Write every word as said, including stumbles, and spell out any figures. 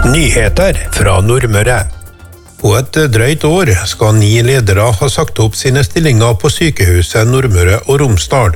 Nyheter fra Nordmøre. På et drøyt år skal ni ledere ha sagt opp sine stillinger på sykehuset Nordmøre og Romsdal.